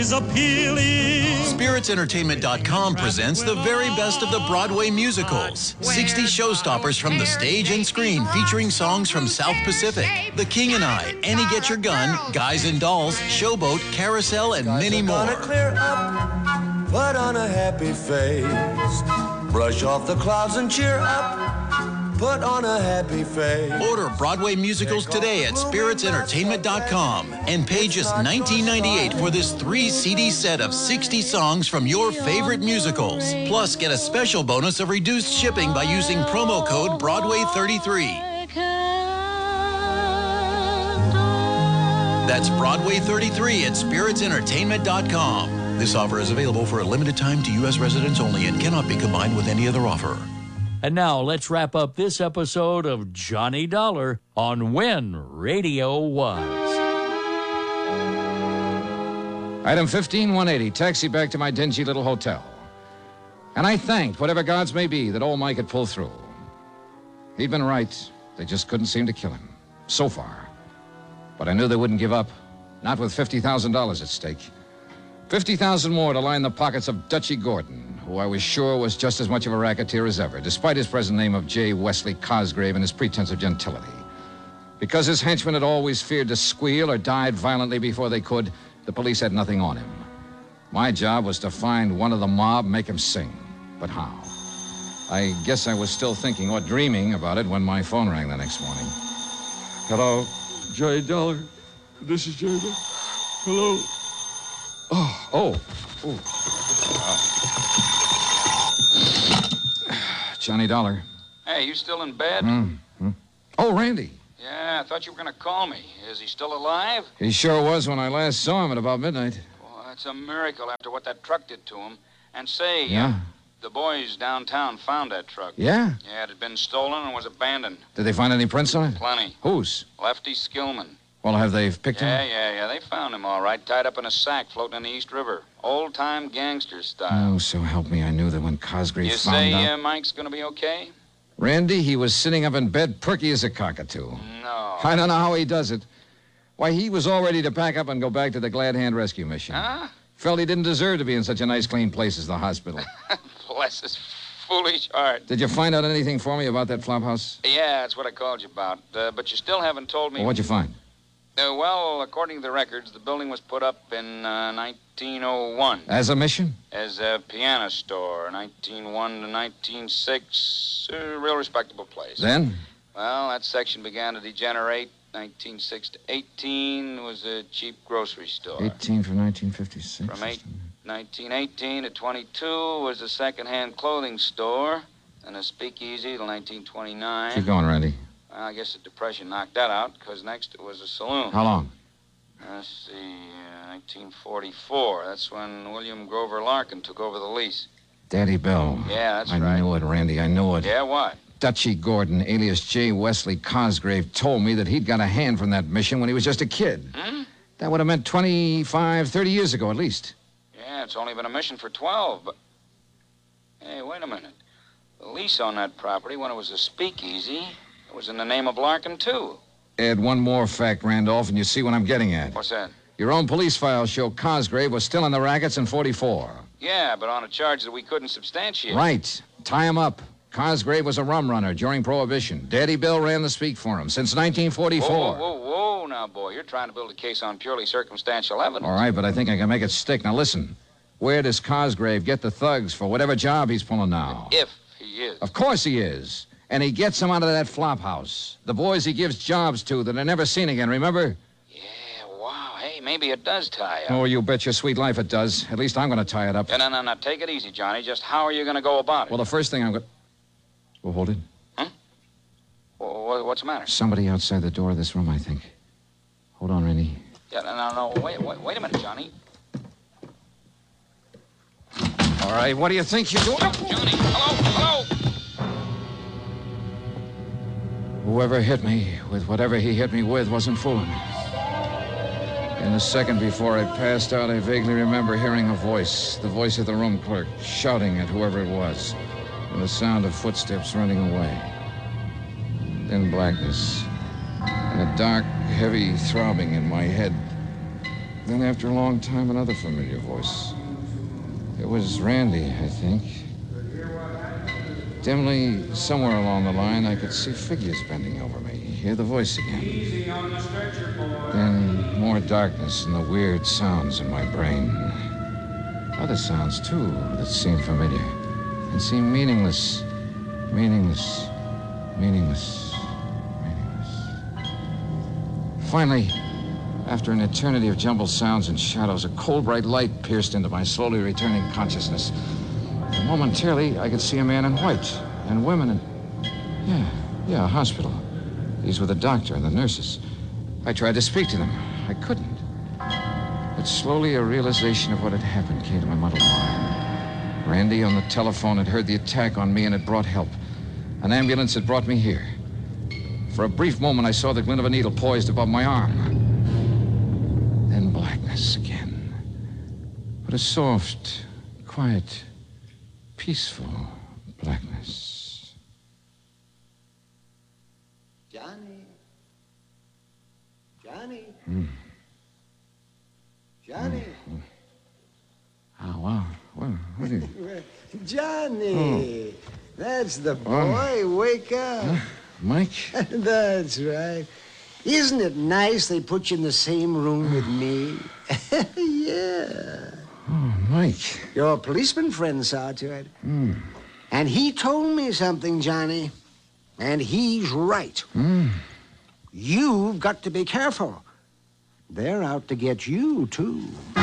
is appealing. SpiritsEntertainment.com presents the very best of the Broadway musicals. 60 showstoppers from the stage and screen featuring songs from South Pacific, The King and I, Annie Get Your Gun, Guys and Dolls, Showboat, Carousel, and many more. Clear up, put on a happy face, brush off the clouds and cheer up. Put on a happy face. Order Broadway musicals today at SpiritsEntertainment.com and pay just $19.98 for this 3-CD set of 60 songs from your favorite musicals. Plus, get a special bonus of reduced shipping by using promo code Broadway33. That's Broadway33 at SpiritsEntertainment.com. This offer is available for a limited time to U.S. residents only and cannot be combined with any other offer. And now let's wrap up this episode of Johnny Dollar on When Radio Was. Item 15180, taxi back to my dingy little hotel. And I thanked whatever gods may be that old Mike had pulled through. He'd been right. They just couldn't seem to kill him. So far. But I knew they wouldn't give up. Not with $50,000 at stake. 50,000 more to line the pockets of Dutchy Gordon, who I was sure was just as much of a racketeer as ever, despite his present name of J. Wesley Cosgrave and his pretense of gentility. Because his henchmen had always feared to squeal or died violently before they could, the police had nothing on him. My job was to find one of the mob and make him sing. But how? I guess I was still thinking or dreaming about it when my phone rang the next morning. Hello, Johnny Dollar. This is Johnny. Hello. Oh. Johnny Dollar. Hey, you still in bed? Oh, Randy. Yeah, I thought you were going to call me. Is he still alive? He sure was when I last saw him at about midnight. Well, that's a miracle after what that truck did to him. And say, Yeah? the boys downtown found that truck. Yeah? Yeah, it had been stolen and was abandoned. Did they find any prints on it? Plenty. Whose? Lefty Skillman. Well, have they picked him? Yeah. They found him all right, tied up in a sack floating in the East River. Old-time gangster style. Oh, so help me, I knew that when Cosgrave You found say out... Mike's going to be okay? Randy, he was sitting up in bed perky as a cockatoo. No. I don't know how he does it. Why, he was all ready to pack up and go back to the Glad Hand Rescue Mission. Huh? Felt he didn't deserve to be in such a nice, clean place as the hospital. Bless his foolish heart. Did you find out anything for me about that flop house? Yeah, that's what I called you about. But you still haven't told me... Well, what'd you find? Well, according to the records, the building was put up in 1901. As a mission? As a piano store, 1901 to 1906. A real respectable place. Then? Well, that section began to degenerate. 1906 to 18 was a cheap grocery store. 18 from 1956. From 1918 to 22 was a second-hand clothing store. And a speakeasy till 1929. Keep going, Randy. Well, I guess the Depression knocked that out, because next it was a saloon. How long? Let's see, 1944. That's when William Grover Larkin took over the lease. Daddy Bill. Yeah, that's right. I knew it, Randy. I knew it. Yeah, what? Dutchy Gordon, alias J. Wesley Cosgrave, told me that he'd got a hand from that mission when he was just a kid. That would have meant 25, 30 years ago at least. Yeah, it's only been a mission for 12, but... Hey, wait a minute. The lease on that property, when it was a speakeasy, it was in the name of Larkin, too. Add one more fact, Randolph, and you see what I'm getting at. What's that? Your own police files show Cosgrave was still in the rackets in 44. Yeah, but on a charge that we couldn't substantiate. Right. Tie him up. Cosgrave was a rum runner during Prohibition. Daddy Bill ran the speak for him since 1944. Whoa, now, boy. You're trying to build a case on purely circumstantial evidence. All right, but I think I can make it stick. Now, listen. Where does Cosgrave get the thugs for whatever job he's pulling now? If he is. Of course he is. And he gets them out of that flop house. The boys he gives jobs to that are never seen again, remember? Yeah, wow. Hey, maybe it does tie up. Oh, you bet your sweet life it does. At least I'm going to tie it up. No. Take it easy, Johnny. Just how are you going to go about it? Well, the first thing I'm going to... Well, hold it. Huh? Well, what's the matter? Somebody outside the door of this room, I think. Hold on, Randy. Yeah, no. Wait a minute, Johnny. All right, what do you think you're doing? Johnny, hello? Whoever hit me with whatever he hit me with wasn't fooling me. In the second before I passed out, I vaguely remember hearing a voice, the voice of the room clerk, shouting at whoever it was, and the sound of footsteps running away. Then blackness, and a dark, heavy throbbing in my head. Then after a long time, another familiar voice. It was Randy, I think. Dimly, somewhere along the line, I could see figures bending over me, hear the voice again. Easy on the stretcher, boy. Then more darkness and the weird sounds in my brain. Other sounds, too, that seemed familiar and seemed meaningless. Meaningless. Meaningless. Meaningless. Finally, after an eternity of jumbled sounds and shadows, a cold, bright light pierced into my slowly returning consciousness. And momentarily, I could see a man in white and women in... Yeah, a hospital. These were the doctor and the nurses. I tried to speak to them. I couldn't. But slowly, a realization of what had happened came to my muddled mind. Randy on the telephone had heard the attack on me and had brought help. An ambulance had brought me here. For a brief moment, I saw the glint of a needle poised above my arm. Then blackness again. But a soft, quiet, peaceful blackness. Johnny. Johnny. Johnny. Oh, wow. What are you... Johnny. That's the boy. Wake up. Mike? That's right. Isn't it nice they put you in the same room with me? Yeah. Oh, Mike. Your policeman friend saw to it. And he told me something, Johnny. And he's right. You've got to be careful. They're out to get you, too.